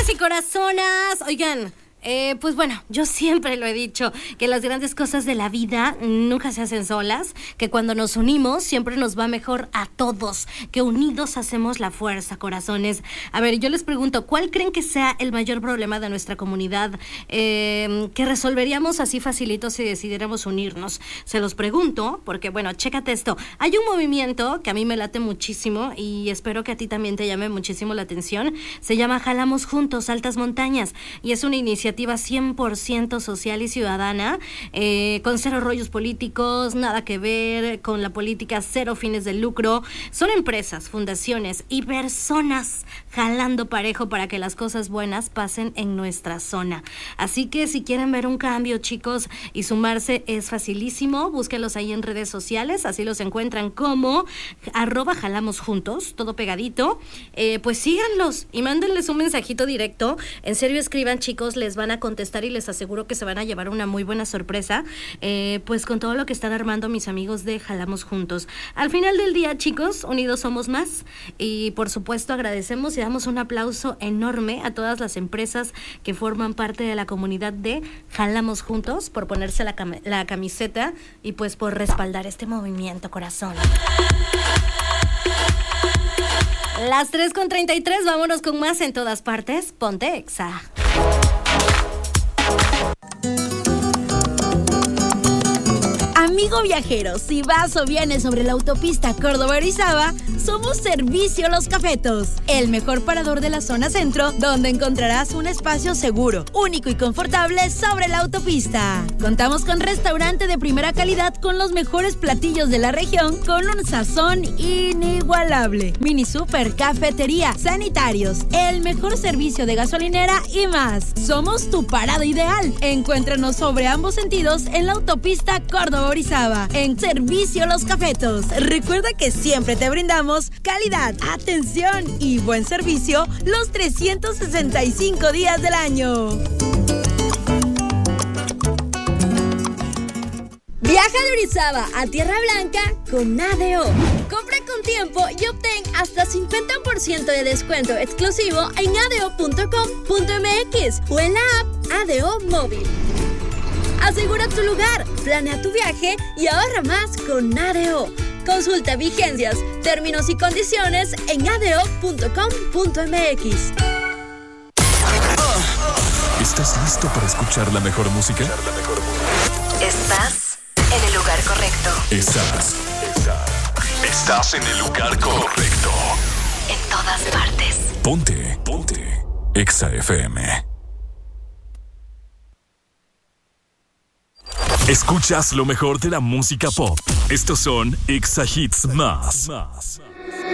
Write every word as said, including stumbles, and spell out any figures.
Corazones y corazonas, oigan, eh, pues bueno, yo siempre lo he dicho, que las grandes cosas de la vida nunca se hacen solas, que cuando nos unimos siempre nos va mejor a todos, que unidos hacemos la fuerza, corazones. A ver, yo les pregunto, ¿cuál creen que sea el mayor problema de nuestra comunidad eh, que resolveríamos así facilito si decidiéramos unirnos? Se los pregunto porque, bueno, chécate esto. Hay un movimiento que a mí me late muchísimo y espero que a ti también te llame muchísimo la atención. Se llama Jalamos Juntos, Altas Montañas, y es una iniciativa cien por ciento social y ciudadana, eh, con cero rollos políticos, nada que ver con la política, cero fines de lucro. Son empresas, fundaciones y personas jalando parejo para que las cosas buenas pasen en nuestra zona. Así que si quieren ver un cambio, chicos, y sumarse, es facilísimo. Búsquenlos ahí en redes sociales, así los encuentran como arroba jalamos juntos, todo pegadito. Eh, pues síganlos y mándenles un mensajito directo. En serio, escriban, chicos, les van a contestar y les aseguro que se van a llevar una muy buena sorpresa, eh, pues con todo lo que están armando mis amigos de Jalamos Juntos. Al final del día, chicos, unidos somos más, y por supuesto agradecemos y damos un aplauso enorme a todas las empresas que forman parte de la comunidad de Jalamos Juntos por ponerse la, cam- la camiseta y pues por respaldar este movimiento, corazón. Las tres con treinta y tres, vámonos con más en todas partes. Ponte Exa. Amigo viajero, si vas o vienes sobre la autopista Córdoba-Orizaba, somos Servicio Los Cafetos, el mejor parador de la zona centro, donde encontrarás un espacio seguro, único y confortable sobre la autopista. Contamos con restaurante de primera calidad con los mejores platillos de la región, con un sazón inigualable. Mini super, cafetería, sanitarios, el mejor servicio de gasolinera y más. Somos tu parada ideal. Encuéntranos sobre ambos sentidos en la autopista Córdoba-Orizaba, en Servicio Los Cafetos. Recuerda que siempre te brindamos calidad, atención y buen servicio los trescientos sesenta y cinco días del año. Viaja de Orizaba a Tierra Blanca con A D O. Compra con tiempo y obtén hasta cincuenta por ciento de descuento exclusivo en a d o punto com punto m x o en la app A D O Móvil. Asegura tu lugar, planea tu viaje y ahorra más con A D O. Consulta vigencias, términos y condiciones en a d o punto com punto m x. ¿Estás listo para escuchar la mejor música? Estás en el lugar correcto. Estás. Estás. Estás en el lugar correcto. En todas partes. Ponte. Ponte. Exa F M. Escuchas lo mejor de la música pop. Estos son Exa Hits Más.